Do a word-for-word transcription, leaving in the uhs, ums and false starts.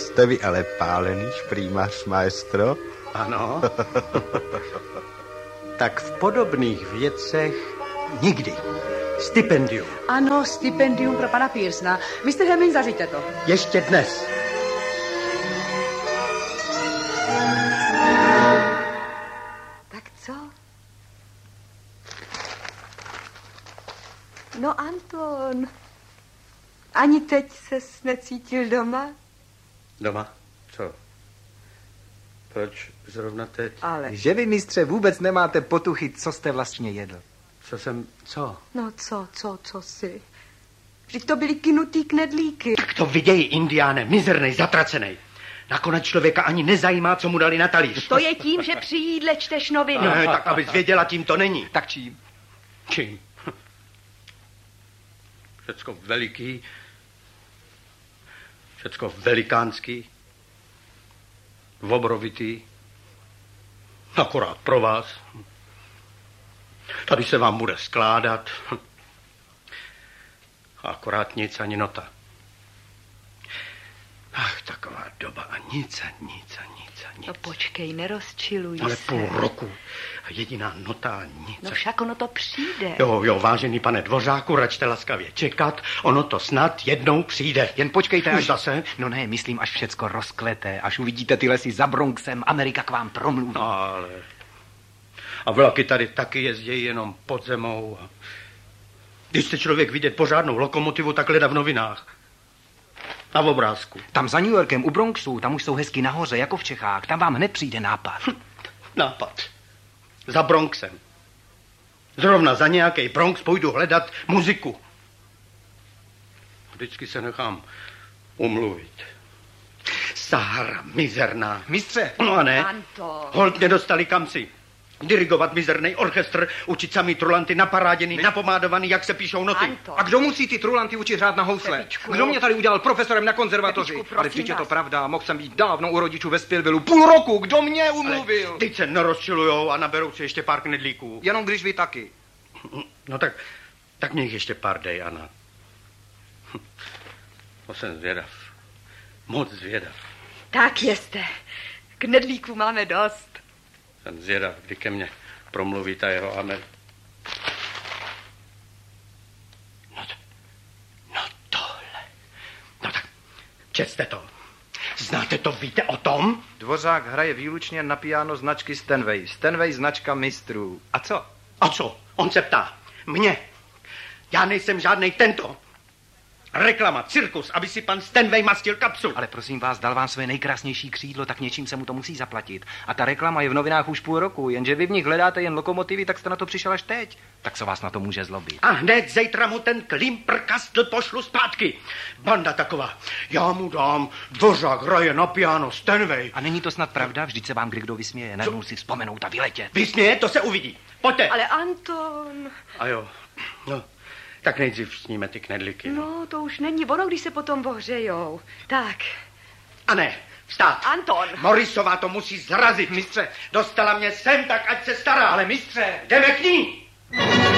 Jste vy ale pálený šprýmař, maestro? Ano. Tak v podobných věcech nikdy. Stipendium. Ano, stipendium pro pana Pearsona. mister Hemming, zařiďte to. Ještě dnes. Tak co? No, Anton, ani teď ses necítil doma? Doma? Co? Proč zrovna teď? Ale... Že vy, mistře, vůbec nemáte potuchy, co jste vlastně jedl. Co jsem... Co? No co, co, co si? Vždyť to byly kynutý knedlíky. Tak to viděj, Indiáne, mizernej, zatracenej. Nakonec člověka ani nezajímá, co mu dali na talíř. To je tím, že při jídle čteš noviny. Ne, tak abys věděla, tím to není. Tak čím? Čím? Všecko veliký, všecko velikánský, obrovitý, akorát pro vás. Tady se vám bude skládat. Akorát nic ani nota. Ach, taková doba a nic a nic a nic a nic. No počkej, nerozčiluj Ale se. půl roku a jediná nota a nic. No však ono to přijde. Jo, jo, vážený pane Dvořáku, račte laskavě čekat, ono to snad jednou přijde. Jen počkejte, až... Už zase? No ne, myslím, až všecko rozklete, až uvidíte ty lesy za Bronxem, Amerika k vám promluví. No, ale... A vlaky tady taky jezdí jenom pod zemou. Když chce člověk vidět pořádnou lokomotivu, tak hledá v novinách. Na obrázku. Tam za New Yorkem u Bronxu, tam už jsou hezky nahoře, jako v Čechách. Tam vám hned přijde nápad. Nápad. Za Bronxem. Zrovna za nějaký Bronx půjdu hledat muziku. Vždycky se nechám umluvit. Sahara mizerná. Mistře. No a ne. Anto. Holt nedostali kam si. Dirigovat mizerný orchestr, učit samý trulanty naparáděný, My... napomádovaný, jak se píšou noty. Anto. A kdo musí ty trulanty učit hrát na housle? Pepičku. Kdo mě tady udělal profesorem na konzervatoři? Pepičku, Ale vždyť je to vás. pravda, mohl jsem být dávno u rodičů ve Spilvilu. Půl roku, kdo mě umluvil? Teď se nerozčilujou a naberou si ještě pár knedlíků. Jenom když vy taky. No tak, tak mě jich ještě pár dej, Anna. To jsem zvědav. Moc zvědav. Tak jeste. Knedlíků máme dost. Jsem zvědav, kdy ke mně promluví ta jeho Amer... No, to, no tohle. No tak, česte to. Znáte to, víte o tom? Dvořák hraje výlučně na piano značky Steinway. Steinway značka mistrů. A co? A co? On se ptá. Mě. Já nejsem žádnej tento. Reklama, cirkus, aby si pan Steinway mastil kapsu. Ale prosím vás, dal vám své nejkrásnější křídlo, tak něčím se mu to musí zaplatit. A ta reklama je v novinách už půl roku, jenže vy v nich hledáte jen lokomotivy, tak jste na to přišel až teď. Tak co vás na to může zlobit? A hned zítra mu ten klimprkastl pošlu zpátky. Banda taková. Já mu dám, Dvořák hraje na piano Steinway. A není to snad pravda? Vždyť se vám kdo vysměje, najednou si vzpomenout a vyletět. Vysměje, to se uvidí. Pojďte. Ale Anton... A jo, no, tak nejdřív sníme ty knedlíky. No, to už není ono, když se potom ohřejou. Tak. A ne, vstát. Anton. Morisová to musí zrazit. Mistře. Dostala mě sem, tak ať se stará. Ale mistře. Jdeme k ní.